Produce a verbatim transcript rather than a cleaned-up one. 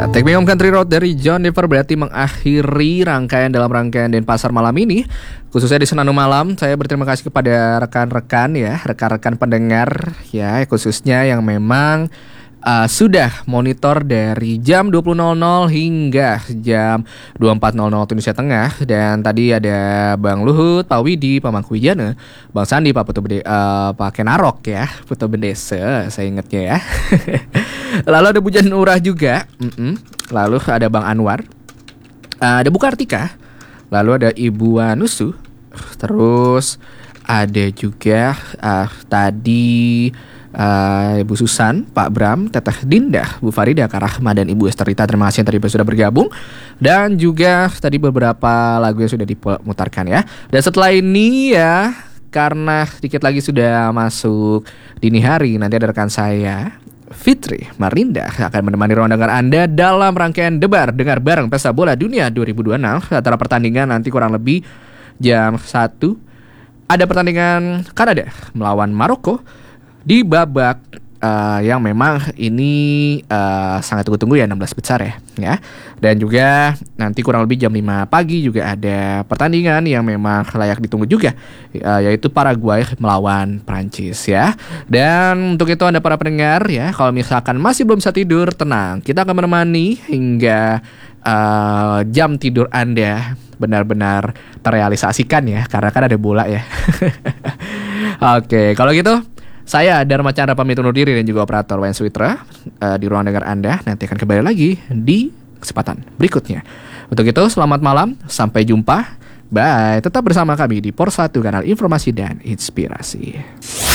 Take Me Home Country Road dari John Denver berarti mengakhiri rangkaian dalam rangkaian Denpasar malam ini. Khususnya di Senandung Malam, saya berterima kasih kepada rekan-rekan ya, rekan-rekan pendengar ya, khususnya yang memang uh, sudah monitor dari jam dua puluh nol nol hingga jam dua puluh empat nol nol Indonesia Tengah. Dan tadi ada Bang Luhut, Pak Widi, Pak Mangkuwijana, Bang Sandi, Pak Putu Bede, uh, Pak Kenarok ya, Putu Bendese, saya ingatnya ya. Lalu ada Bujan Urah juga, Mm-mm. lalu ada Bang Anwar, uh, ada Bu Kartika, lalu ada Ibu Wanusu, terus ada juga uh, tadi uh, Ibu Susan, Pak Bram, Teteh Dinda, Bu Farida, Kak Rahma, dan Ibu Esterita. Terima kasih yang tadi sudah bergabung. Dan juga tadi beberapa lagu yang sudah diputarkan ya. Dan setelah ini ya, karena sedikit lagi sudah masuk dini hari, nanti ada rekan saya Fitri Marinda akan menemani ruang dengar Anda dalam rangkaian Debar Dengar Bareng Pesta Bola Dunia dua ribu dua puluh enam. Antara pertandingan nanti kurang lebih jam satu ada pertandingan Kanada melawan Maroko di babak uh, yang memang ini uh, sangat tunggu-tunggu ya, enam belas besar ya, ya. Dan juga nanti kurang lebih jam lima pagi juga ada pertandingan yang memang layak ditunggu juga, uh, yaitu Paraguay melawan Prancis ya. Dan untuk itu Anda para pendengar ya, kalau misalkan masih belum bisa tidur, tenang, kita akan menemani hingga uh, jam tidur Anda benar-benar terrealisasikan ya, karena kan ada bola ya. Oke, kalau gitu saya Dharma Chandra pamit undur diri dan juga operator Wayan Switra uh, di ruang dengar Anda. Nanti akan kembali lagi di kesempatan berikutnya. Untuk itu selamat malam, sampai jumpa. Bye. Tetap bersama kami di Pors satu, kanal informasi dan inspirasi.